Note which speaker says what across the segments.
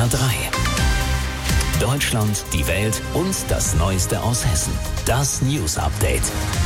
Speaker 1: HR3. Deutschland, die Welt und das Neueste aus Hessen. Das News Update.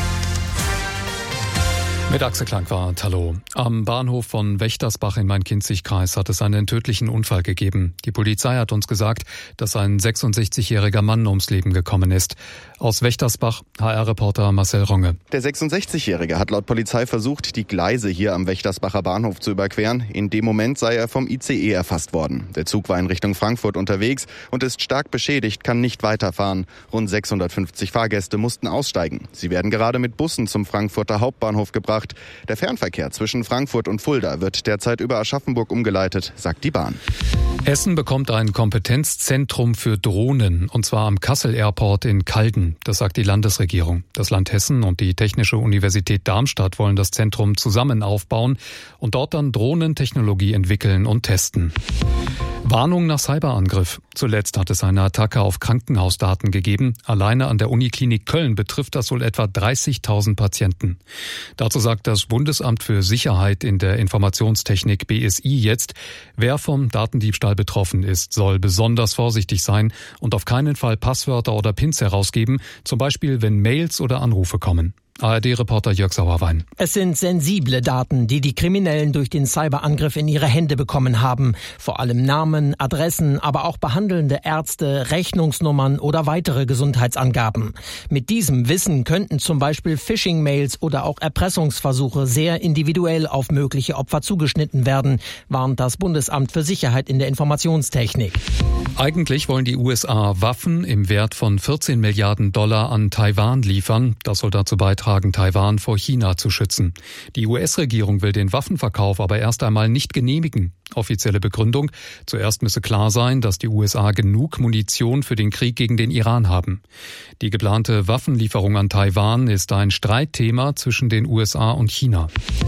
Speaker 2: Mit Axel Klangwart, hallo. Am Bahnhof von Wächtersbach im Main-Kinzig-Kreis hat es einen tödlichen Unfall gegeben. Die Polizei hat uns gesagt, dass ein 66-jähriger Mann ums Leben gekommen ist. Aus Wächtersbach, HR-Reporter Marcel Ronge.
Speaker 3: Der 66-Jährige hat laut Polizei versucht, die Gleise hier am Wächtersbacher Bahnhof zu überqueren. In dem Moment sei er vom ICE erfasst worden. Der Zug war in Richtung Frankfurt unterwegs und ist stark beschädigt, kann nicht weiterfahren. Rund 650 Fahrgäste mussten aussteigen. Sie werden gerade mit Bussen zum Frankfurter Hauptbahnhof gebracht. Der Fernverkehr zwischen Frankfurt und Fulda wird derzeit über Aschaffenburg umgeleitet, sagt die Bahn.
Speaker 2: Hessen bekommt ein Kompetenzzentrum für Drohnen, und zwar am Kassel Airport in Calden. Das sagt die Landesregierung. Das Land Hessen und die Technische Universität Darmstadt wollen das Zentrum zusammen aufbauen und dort dann Drohnentechnologie entwickeln und testen. Warnung nach Cyberangriff. Zuletzt hat es eine Attacke auf Krankenhausdaten gegeben. Alleine an der Uniklinik Köln betrifft das wohl etwa 30.000 Patienten. Dazu sagt das Bundesamt für Sicherheit in der Informationstechnik BSI jetzt, wer vom Datendiebstahl betroffen ist, soll besonders vorsichtig sein und auf keinen Fall Passwörter oder Pins herausgeben, zum Beispiel wenn Mails oder Anrufe kommen. ARD-Reporter Jörg Sauerwein.
Speaker 4: Es sind sensible Daten, die die Kriminellen durch den Cyberangriff in ihre Hände bekommen haben. Vor allem Namen, Adressen, aber auch behandelnde Ärzte, Rechnungsnummern oder weitere Gesundheitsangaben. Mit diesem Wissen könnten zum Beispiel Phishing-Mails oder auch Erpressungsversuche sehr individuell auf mögliche Opfer zugeschnitten werden, warnt das Bundesamt für Sicherheit in der Informationstechnik.
Speaker 2: Eigentlich wollen die USA Waffen im Wert von 14 Milliarden Dollar an Taiwan liefern. Das soll dazu beitragen, Taiwan vor China zu schützen. Die US-Regierung will den Waffenverkauf aber erst einmal nicht genehmigen. Offizielle Begründung: Zuerst müsse klar sein, dass die USA genug Munition für den Krieg gegen den Iran haben. Die geplante Waffenlieferung an Taiwan ist ein Streitthema zwischen den USA und China.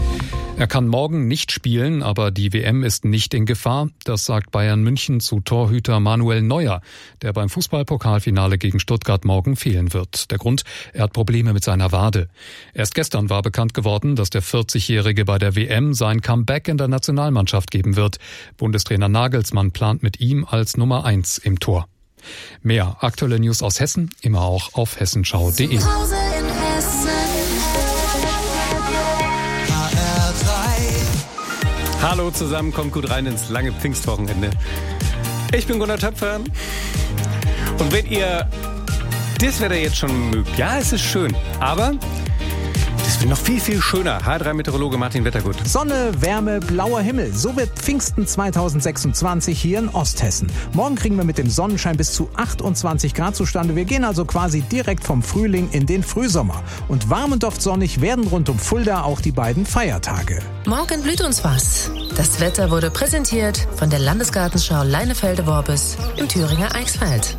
Speaker 2: Er kann morgen nicht spielen, aber die WM ist nicht in Gefahr. Das sagt Bayern München zu Torhüter Manuel Neuer, der beim Fußball-Pokalfinale gegen Stuttgart morgen fehlen wird. Der Grund: Er hat Probleme mit seiner Wade. Erst gestern war bekannt geworden, dass der 40-Jährige bei der WM sein Comeback in der Nationalmannschaft geben wird. Bundestrainer Nagelsmann plant mit ihm als Nummer 1 im Tor. Mehr aktuelle News aus Hessen, immer auch auf hessenschau.de.
Speaker 5: Hallo zusammen, kommt gut rein ins lange Pfingstwochenende. Ich bin Gunnar Töpfer. Und wenn ihr das Wetter jetzt schon mögt, ja, es ist schön, aber das wird noch viel, viel schöner. H3-Meteorologe Martin Wettergut.
Speaker 6: Sonne, Wärme, blauer Himmel. So wird Pfingsten 2026 hier in Osthessen. Morgen kriegen wir mit dem Sonnenschein bis zu 28 Grad zustande. Wir gehen also quasi direkt vom Frühling in den Frühsommer. Und warm und oft sonnig werden rund um Fulda auch die beiden Feiertage.
Speaker 7: Morgen blüht uns was. Das Wetter wurde präsentiert von der Landesgartenschau Leinefelde-Worbis im Thüringer Eichsfeld.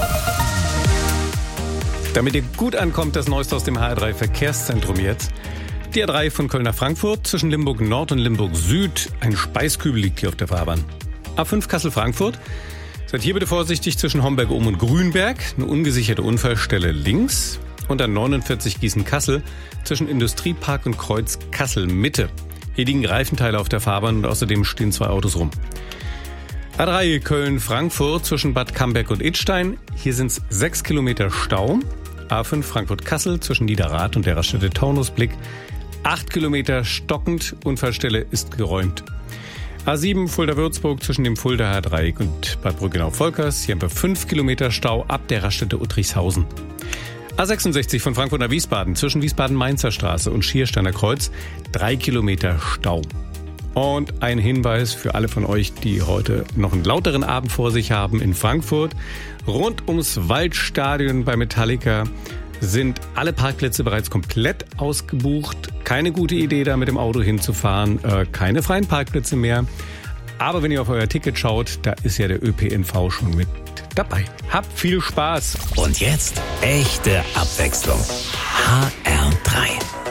Speaker 5: Damit ihr gut ankommt, das Neueste aus dem HR3 Verkehrszentrum jetzt. Die A3 von Köln nach Frankfurt zwischen Limburg Nord und Limburg Süd. Ein Speiskübel liegt hier auf der Fahrbahn. A5 Kassel-Frankfurt. Seid hier bitte vorsichtig zwischen Homberg-Ohm und Grünberg. Eine ungesicherte Unfallstelle links. Und A49 Gießen-Kassel zwischen Industriepark und Kreuz Kassel-Mitte. Hier liegen Reifenteile auf der Fahrbahn und außerdem stehen 2 Autos rum. A3 Köln-Frankfurt zwischen Bad Camberg und Idstein. Hier sind es 6 Kilometer Stau. A5 Frankfurt-Kassel zwischen Niederrad und der Raststätte Taunusblick. 8 Kilometer stockend, Unfallstelle ist geräumt. A7 Fulda-Würzburg zwischen dem Fuldaer Dreieck und Bad Brückenau-Volkers. Hier haben wir 5 Kilometer Stau ab der Raststätte Uttrichshausen. A66 von Frankfurt nach Wiesbaden zwischen Wiesbaden-Mainzer Straße und Schiersteiner Kreuz. 3 Kilometer Stau. Und ein Hinweis für alle von euch, die heute noch einen lauteren Abend vor sich haben in Frankfurt. Rund ums Waldstadion bei Metallica sind alle Parkplätze bereits komplett ausgebucht. Keine gute Idee, da mit dem Auto hinzufahren. Keine freien Parkplätze mehr. Aber wenn ihr auf euer Ticket schaut, da ist ja der ÖPNV schon mit dabei. Habt viel Spaß.
Speaker 1: Und jetzt echte Abwechslung. HR3.